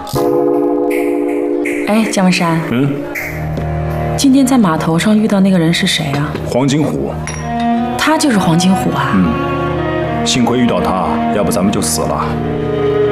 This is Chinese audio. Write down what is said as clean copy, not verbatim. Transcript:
哎，姜文山，今天在码头上遇到那个人是谁啊？ 黄金虎。 他就是黄金虎啊？ 幸亏遇到他，要不咱们就死了。